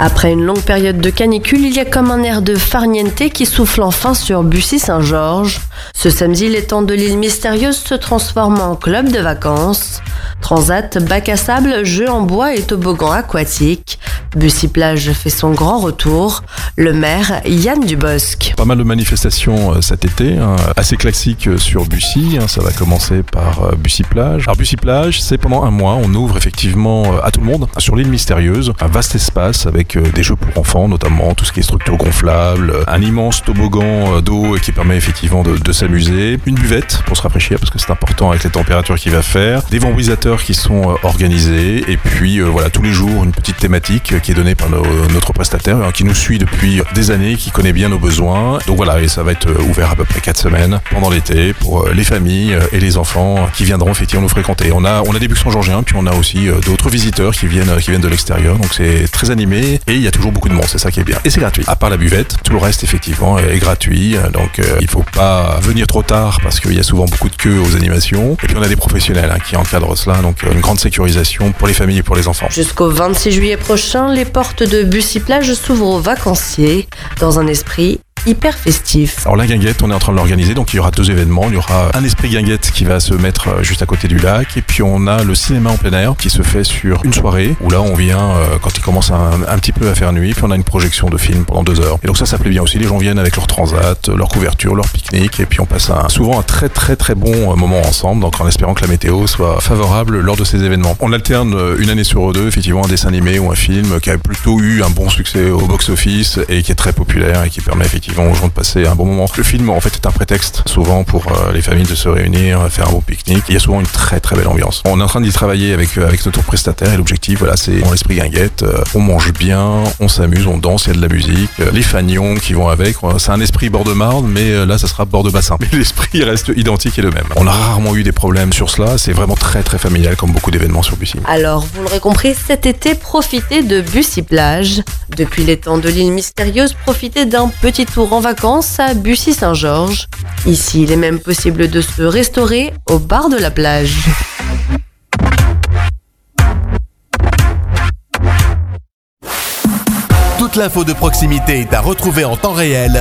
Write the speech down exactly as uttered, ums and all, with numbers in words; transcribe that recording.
Après une longue période de canicule, il y a comme un air de farniente qui souffle enfin sur Bussy-Saint-Georges. Ce samedi, l'étang de l'île mystérieuse se transforme en club de vacances. Transat, bac à sable, jeux en bois et toboggan aquatique. Bussy-Plage fait son grand retour. Le maire, Yann Dubosc. Pas mal de manifestations cet été, hein, assez classiques sur Bussy. Hein, ça va commencer par Bussy-Plage. Alors Bussy-Plage, c'est pendant un mois, on ouvre effectivement à tout le monde sur l'île mystérieuse. Un vaste espace avec des jeux pour enfants, notamment tout ce qui est structure gonflable, un immense toboggan d'eau qui permet effectivement de, de s'amuser, une buvette pour se rafraîchir parce que c'est important avec les températures qu'il va faire, des vamborisateurs qui sont organisés et puis euh, voilà, tous les jours une petite thématique qui est donnée par nos, notre prestataire hein, qui nous suit depuis des années, qui connaît bien nos besoins. Donc voilà, et ça va être ouvert à peu près quatre semaines pendant l'été pour les familles et les enfants qui viendront effectivement nous fréquenter. On a, on a des Buxons-Georgiens, puis on a aussi d'autres visiteurs qui viennent, qui viennent de l'extérieur, donc c'est très animé et il y a toujours beaucoup de monde, c'est ça qui est bien. Et c'est gratuit. À part la buvette, tout le reste effectivement est gratuit, donc euh, il faut pas venir trop tard parce qu'il y a souvent beaucoup de queues aux animations. Et puis on a des professionnels hein, qui encadrent cela, donc une grande sécurisation pour les familles et pour les enfants. Jusqu'au vingt-six juillet prochain, les portes de Bussy-Plage s'ouvrent aux vacanciers dans un esprit hyper festif. Alors la guinguette, on est en train de l'organiser, donc il y aura deux événements. Il y aura un esprit guinguette qui va se mettre juste à côté du lac, et puis on a le cinéma en plein air qui se fait sur une soirée, où là on vient euh, quand il commence un, un petit peu à faire nuit, puis on a une projection de film pendant deux heures. Et donc ça, ça plaît bien aussi, les gens viennent avec leur transat, leur couverture, leur pique-nique, et puis on passe un, souvent un très très très bon moment ensemble, donc en espérant que la météo soit favorable lors de ces événements. On alterne une année sur deux, effectivement, un dessin animé ou un film qui a plutôt eu un bon succès au box-office, et qui est très populaire, et qui permet effectivement aux gens de passer un bon moment. Le film en fait est un prétexte souvent pour euh, les familles de se réunir, faire un bon pique-nique. Il y a souvent une très très belle ambiance. On est en train d'y travailler avec, euh, avec notre prestataire et l'objectif voilà, c'est dans l'esprit guinguette, euh, on mange bien, on s'amuse, on danse, il y a de la musique, euh, les fagnons qui vont avec, euh, c'est un esprit bord de Marne mais euh, là ça sera bord de bassin. Mais l'esprit reste identique et le même. On a rarement eu des problèmes sur cela, c'est vraiment très très familial comme beaucoup d'événements sur Bussy. Alors vous l'aurez compris, cet été profitez de Bussy-Plage. Depuis l'étang de l'île mystérieuse, profitez d'un petit tour en vacances à Bussy-Saint-Georges. Ici, il est même possible de se restaurer au bar de la plage. Toute l'info de proximité est à retrouver en temps réel